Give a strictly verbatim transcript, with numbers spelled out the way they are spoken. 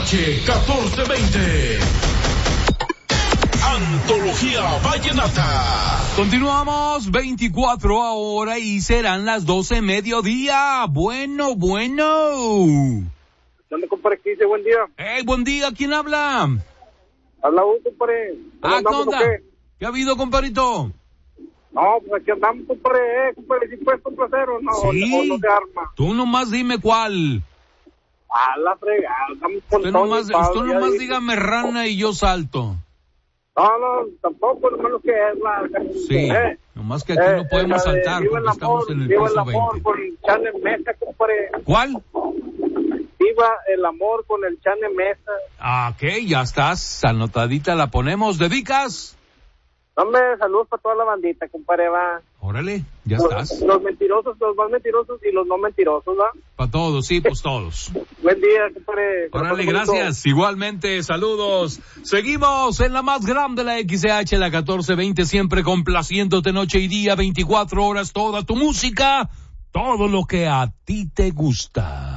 H catorce veinte. Antología Vallenata. Continuamos, veinticuatro ahora y serán las doce mediodía. Bueno, bueno. ¿Dónde, compadre? ¿Qué dice? Buen día. Hey, buen día, ¿quién habla? Habla un compadre. Ah, ¿qué onda? ¿Qué? ¿Qué ha habido, compadrito? No, pues aquí andamos, compadre, eh, compadre, si puedes complacer o no, sí. o no se arma. Tú nomás dime cuál. A la fregada, estamos con Usted todo nomás, Pablo, usted nomás dijo. dígame rana y yo salto. No, no, tampoco, nomás lo que es la... Sí, eh, nomás que aquí eh, no podemos la de saltar Viva porque el estamos amor, en el Viva el piso amor veinte. con el Chane Mesa, compadre. ¿Cuál? Viva el amor con el Chane Mesa. Ah, ok, ya estás, anotadita la ponemos. ¿Dedicas? Hombre, saludos para toda la bandita, compadre, va. Órale, ya los, estás. Los mentirosos, los más mentirosos y los no mentirosos, ¿va? Para todos, sí, pues todos. Buen día, compadre. Órale, gracias. Igualmente, saludos. Seguimos en la más grande, la X C H, la catorce veinte, siempre complaciéndote noche y día, veinticuatro horas, toda tu música, todo lo que a ti te gusta.